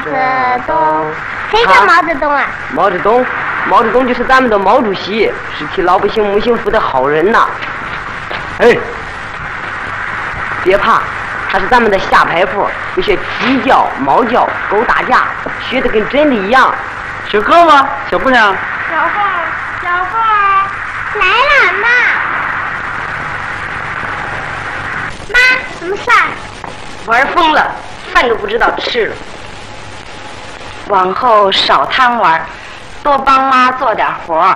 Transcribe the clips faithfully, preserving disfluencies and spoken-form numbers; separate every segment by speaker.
Speaker 1: 子东，谁叫毛泽东啊？
Speaker 2: 毛泽东，毛泽东就是咱们的毛主席，是替老百姓谋幸福的好人呐。哎，别怕，他是咱们的下排副，有些鸡叫、猫叫、狗打架，学的跟真的一样。
Speaker 3: 学课吗，小姑娘？
Speaker 1: 小凤儿，小凤儿，来了，妈。妈，什么事儿？
Speaker 2: 玩疯了，饭都不知道吃了。
Speaker 4: 往后少贪玩，多帮妈做点活儿。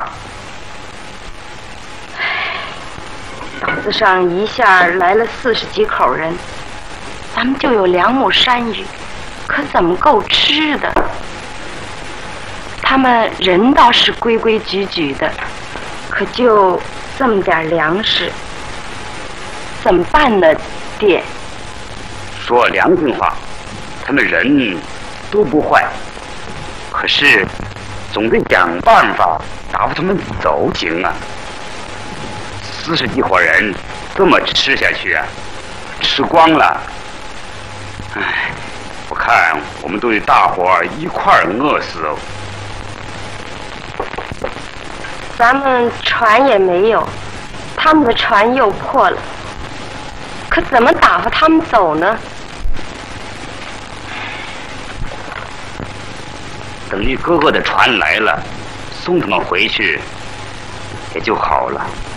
Speaker 4: 岛子上一下来了四十几口人，咱们就有两亩山芋，可怎么够吃的？他们人倒是规规矩矩的，可就这么点粮食，怎么办呢，爹？
Speaker 5: 说良心话，他们人都不坏，可是总得想办法打发他们走行啊。四十几伙人这么吃下去啊，吃光了，唉，我看我们都得大伙儿一块儿饿死哦。
Speaker 4: 咱们船也没有，他们的船又破了，可怎么打发他们走呢？
Speaker 5: 等你哥哥的船来了，送他们回去也就好了。